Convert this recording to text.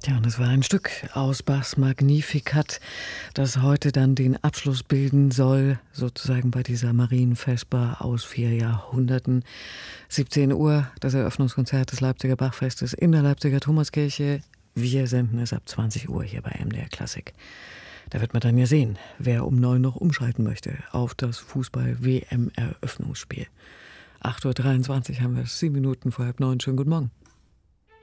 Ja, und es war ein Stück aus Bachs Magnificat, das heute dann den Abschluss bilden soll, sozusagen bei dieser Marienvesper aus 4 Jahrhunderten. 17 Uhr, das Eröffnungskonzert des Leipziger Bachfestes in der Leipziger Thomaskirche. Wir senden es ab 20 Uhr hier bei MDR Klassik. Da wird man dann ja sehen, wer um 9 noch umschalten möchte auf das Fußball-WM-Eröffnungsspiel. 8:23 Uhr haben wir es, 7 Minuten vor 8:30. Schönen guten Morgen.